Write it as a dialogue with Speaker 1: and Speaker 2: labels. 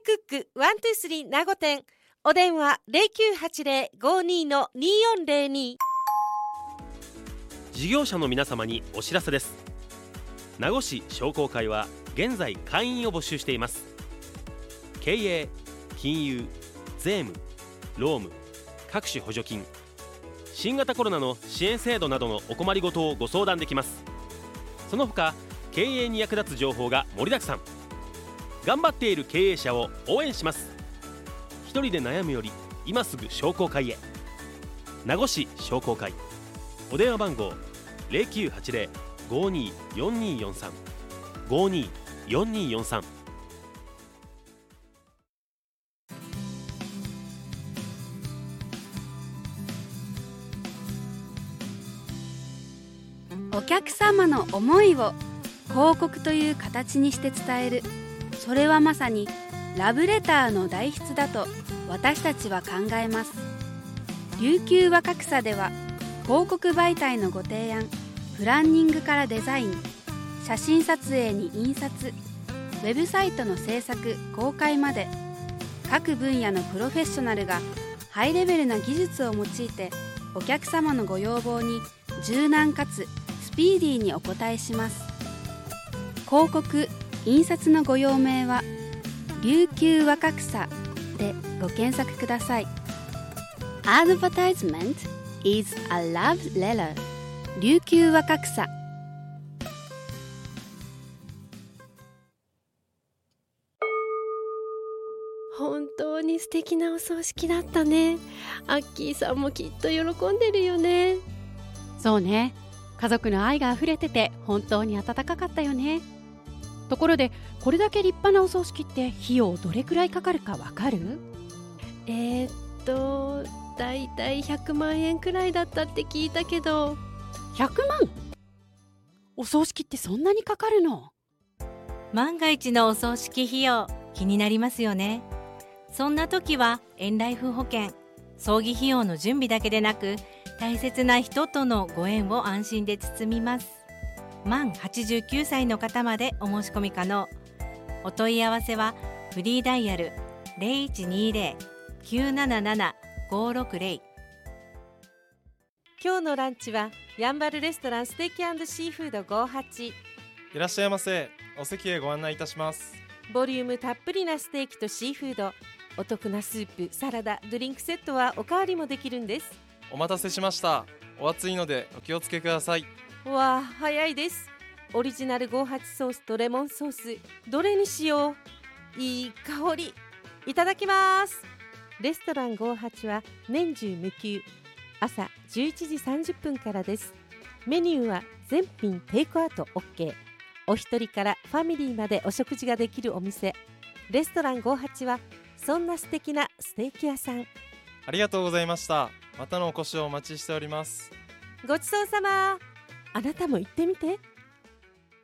Speaker 1: クック123名護店、お電話 0980-52-2402。
Speaker 2: 事業者の皆様にお知らせです。名護市商工会は現在会員を募集しています。経営、金融、税務、労務、各種補助金、新型コロナの支援制度などのお困りごとをご相談できます。その他経営に役立つ情報が盛りだくさん。頑張っている経営者を応援します。一人で悩むより今すぐ商工会へ。名護市商工会、お電話番号 0980-524243 524243。
Speaker 3: お客様の思いを広告という形にして伝える、それはまさにラブレターの代筆だと私たちは考えます。琉球若草では広告媒体のご提案、プランニングからデザイン、写真撮影に印刷、ウェブサイトの制作・公開まで、各分野のプロフェッショナルがハイレベルな技術を用いてお客様のご要望に柔軟かつスピーディーにお応えします。広告・印刷のご用命は琉球若草でご検索ください。 Advertisement is a love letter 琉球若草。
Speaker 4: 本当に素敵なお葬式だったね。アッキーさんもきっと喜んでるよね。
Speaker 5: そうね、家族の愛があふれてて本当に温かかったよね。ところでこれだけ立派なお葬式って費用どれくらいかかるかわかる？
Speaker 4: だいたい100万円くらいだったって聞いたけど。
Speaker 5: 100万？お葬式ってそんなにかかるの？
Speaker 6: 万が一のお葬式費用気になりますよね。そんな時はエンライフ保険、葬儀費用の準備だけでなく大切な人とのご縁を安心で包みます。満89歳の方までお申し込み可能。お問い合わせはフリーダイヤル 0120-977-560。
Speaker 1: 今日のランチはやんばるレストランステーキ&シーフード58。
Speaker 7: いらっしゃいませ。お席へご案内いたします。
Speaker 1: ボリュームたっぷりなステーキとシーフード、お得なスープ、サラダ、ドリンクセットはおかわりもできるんです。
Speaker 7: お待たせしました。お熱いのでお気をつけください。
Speaker 1: わあ、早いです。オリジナル58ソースとレモンソース、どれにしよう。いい香り。いただきます。レストラン58は年中無休、朝11時30分からです。メニューは全品テイクアウト OK。 お一人からファミリーまでお食事ができるお店。レストラン58はそんな素敵なステーキ屋さん。
Speaker 7: ありがとうございました。またのお越しをお待ちしております。
Speaker 1: ごちそうさま。あなたも行ってみて。